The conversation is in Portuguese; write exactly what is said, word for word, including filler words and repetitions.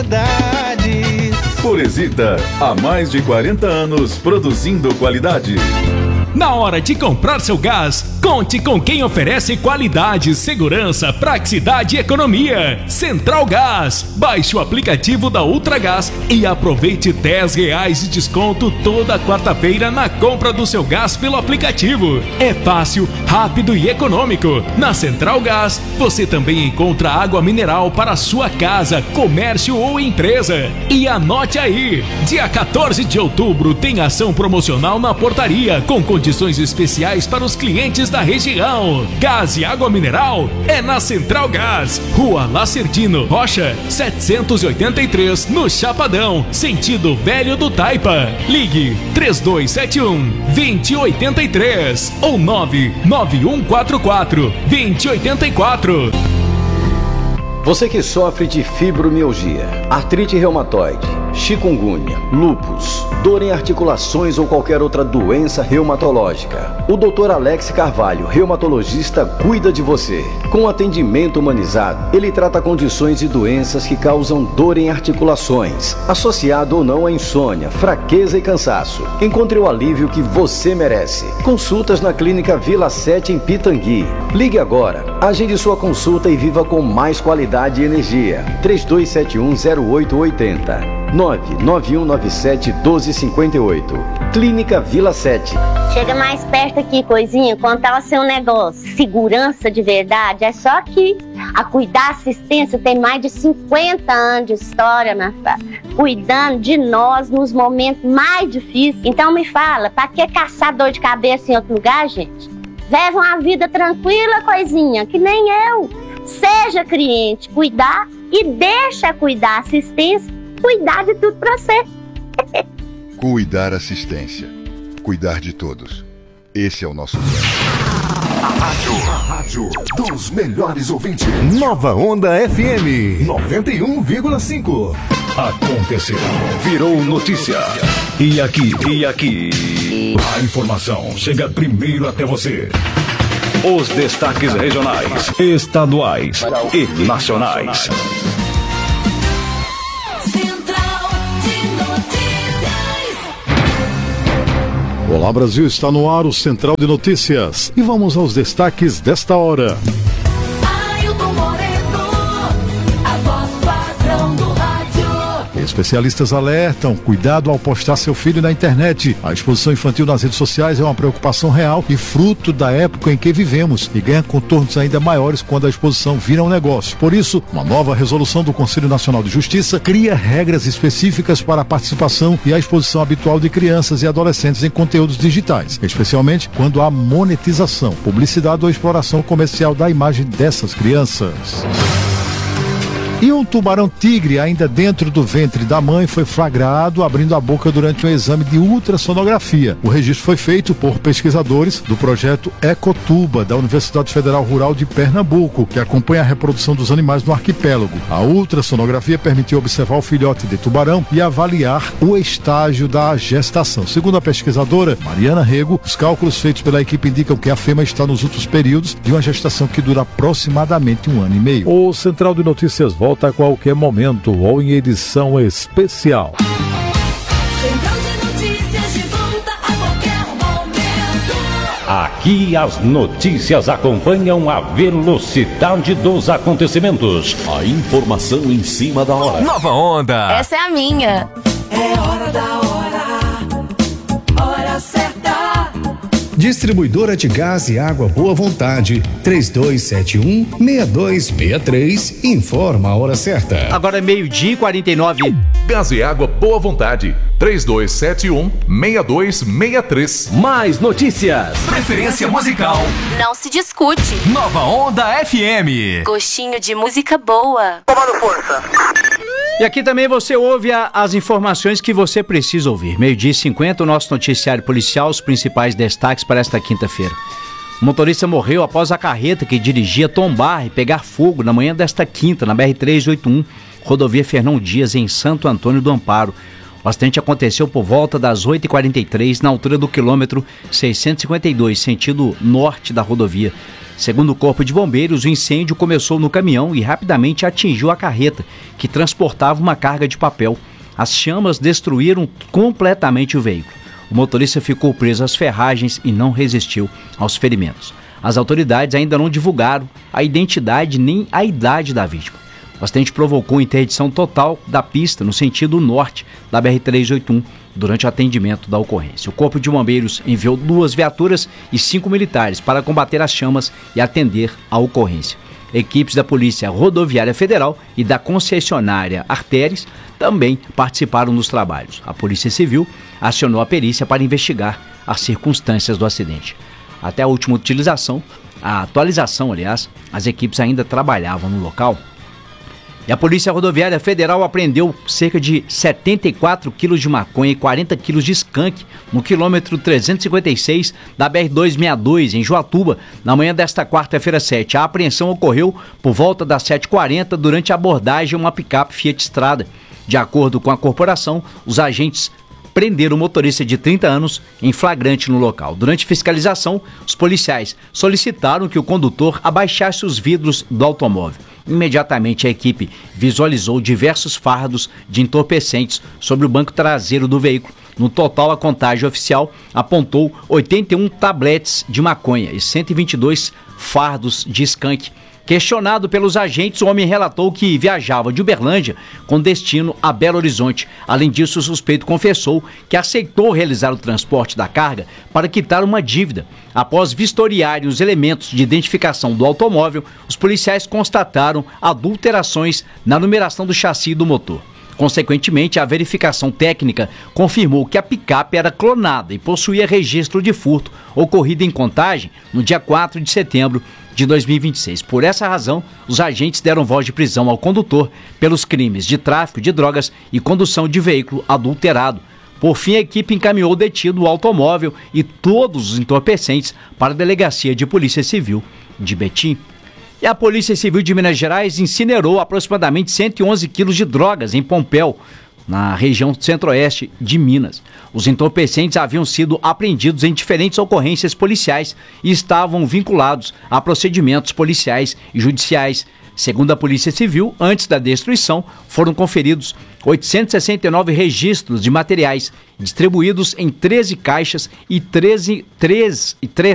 Puresita, há mais de quarenta anos produzindo qualidade. Na hora de comprar seu gás, conte com quem oferece qualidade, segurança, praticidade e economia. Central Gás. Baixe o aplicativo da Ultragás e aproveite dez reais de desconto toda quarta-feira na compra do seu gás pelo aplicativo. É fácil, rápido e econômico. Na Central Gás, você também encontra água mineral para sua casa, comércio ou empresa. E anote aí, dia quatorze de outubro tem ação promocional na portaria com condições especiais para os clientes da região. Gás e água mineral é na Central Gás, Rua Lacerdino Rocha, setecentos e oitenta e três, no Chapadão, sentido Velho do Taipa. Ligue três dois sete um, dois zero oito três ou nove nove um quatro quatro, dois zero oito quatro. Você que sofre de fibromialgia, artrite reumatoide, chikungunya, lúpus, dor em articulações ou qualquer outra doença reumatológica, o doutor Alex Carvalho, reumatologista, cuida de você. Com atendimento humanizado, ele trata condições e doenças que causam dor em articulações, associado ou não a insônia, fraqueza e cansaço. Encontre o alívio que você merece. Consultas na Clínica Vila sete em Pitangui. Ligue agora, agende sua consulta e viva com mais qualidade e energia. três dois sete um, zero oito oito zero, nove nove um nove sete, um dois cinco oito. Clínica Vila sete. Chega mais perto aqui, coisinha, contar o seu negócio. Segurança de verdade é só aqui. A Cuidar Assistência tem mais de cinquenta anos de história, minha filha, cuidando de nós nos momentos mais difíceis. Então me fala, pra que caçar dor de cabeça em outro lugar, gente? Leva uma vida tranquila, coisinha, que nem eu. Seja cliente, cuidar e deixa Cuidar Assistência cuidar de tudo pra você. Cuidar Assistência. Cuidar de todos. Esse é o nosso plano. A rádio, a rádio dos melhores ouvintes. Nova Onda F M noventa e um vírgula cinco. Aconteceu. Virou notícia. E aqui, e aqui. A informação chega primeiro até você. Os destaques regionais, estaduais e nacionais. Olá Brasil, está no ar o Central de Notícias. E vamos aos destaques desta hora. Especialistas alertam, cuidado ao postar seu filho na internet. A exposição infantil nas redes sociais é uma preocupação real e fruto da época em que vivemos e ganha contornos ainda maiores quando a exposição vira um negócio. Por isso, uma nova resolução do Conselho Nacional de Justiça cria regras específicas para a participação e a exposição habitual de crianças e adolescentes em conteúdos digitais, especialmente quando há monetização, publicidade ou exploração comercial da imagem dessas crianças. E um tubarão-tigre, ainda dentro do ventre da mãe, foi flagrado abrindo a boca durante um exame de ultrassonografia. O registro foi feito por pesquisadores do projeto Ecotuba, da Universidade Federal Rural de Pernambuco, que acompanha a reprodução dos animais no arquipélago. A ultrassonografia permitiu observar o filhote de tubarão e avaliar o estágio da gestação. Segundo a pesquisadora Mariana Rego, os cálculos feitos pela equipe indicam que a fêmea está nos últimos períodos de uma gestação que dura aproximadamente um ano e meio. O Central de Notícias volta a qualquer momento ou em edição especial. Central de Notícias de volta a qualquer momento. Aqui as notícias acompanham a velocidade dos acontecimentos. A informação em cima da hora. Nova Onda. Essa é a minha. É hora da hora. Hora certa. Distribuidora de Gás e Água Boa Vontade, três dois sete um, seis dois seis três, informa a hora certa. Agora é meio-dia e quarenta e nove. Gás e Água Boa Vontade, três dois sete um, seis dois seis três. Mais notícias. Preferência musical. Não se discute. Nova Onda F M. Gostinho de música boa. Comando força. E aqui também você ouve a, as informações que você precisa ouvir. Meio-dia e cinquenta, o nosso noticiário policial, os principais destaques para esta quinta-feira. O motorista morreu após a carreta que dirigia tombar e pegar fogo na manhã desta quinta, na B R trezentos e oitenta e um, rodovia Fernão Dias, em Santo Antônio do Amparo. O acidente aconteceu por volta das oito e quarenta e três, na altura do quilômetro seiscentos e cinquenta e dois, sentido norte da rodovia. Segundo o Corpo de Bombeiros, o incêndio começou no caminhão e rapidamente atingiu a carreta, que transportava uma carga de papel. As chamas destruíram completamente o veículo. O motorista ficou preso às ferragens e não resistiu aos ferimentos. As autoridades ainda não divulgaram a identidade nem a idade da vítima. O acidente provocou interdição total da pista no sentido norte da B R trezentos e oitenta e um durante o atendimento da ocorrência. O Corpo de Bombeiros enviou duas viaturas e cinco militares para combater as chamas e atender a ocorrência. Equipes da Polícia Rodoviária Federal e da concessionária Artéries também participaram dos trabalhos. A Polícia Civil acionou a perícia para investigar as circunstâncias do acidente. Até a última utilização, a atualização, aliás, as equipes ainda trabalhavam no local. E a Polícia Rodoviária Federal apreendeu cerca de setenta e quatro quilos de maconha e quarenta quilos de skunk no quilômetro trezentos e cinquenta e seis da B R duzentos e sessenta e dois, em Joatuba, na manhã desta quarta-feira sete. A apreensão ocorreu por volta das sete e quarenta durante a abordagem a uma picape Fiat Strada. De acordo com a corporação, os agentes prenderam o motorista de trinta anos em flagrante no local. Durante fiscalização, os policiais solicitaram que o condutor abaixasse os vidros do automóvel. Imediatamente a equipe visualizou diversos fardos de entorpecentes sobre o banco traseiro do veículo. No total, a contagem oficial apontou oitenta e um tabletes de maconha e cento e vinte e dois fardos de skunk. Questionado pelos agentes, o homem relatou que viajava de Uberlândia com destino a Belo Horizonte. Além disso, o suspeito confessou que aceitou realizar o transporte da carga para quitar uma dívida. Após vistoriarem os elementos de identificação do automóvel, os policiais constataram adulterações na numeração do chassi do motor. Consequentemente, a verificação técnica confirmou que a picape era clonada e possuía registro de furto ocorrido em Contagem no dia quatro de setembro de dois mil e vinte e seis. Por essa razão, os agentes deram voz de prisão ao condutor pelos crimes de tráfico de drogas e condução de veículo adulterado. Por fim, a equipe encaminhou o detido, o automóvel e todos os entorpecentes para a Delegacia de Polícia Civil de Betim. E a Polícia Civil de Minas Gerais incinerou aproximadamente cento e onze quilos de drogas em Pompéu, na região centro-oeste de Minas. Os entorpecentes haviam sido apreendidos em diferentes ocorrências policiais e estavam vinculados a procedimentos policiais e judiciais. Segundo a Polícia Civil, antes da destruição, foram conferidos oitocentos e sessenta e nove registros de materiais distribuídos em treze caixas e treze, treze, treze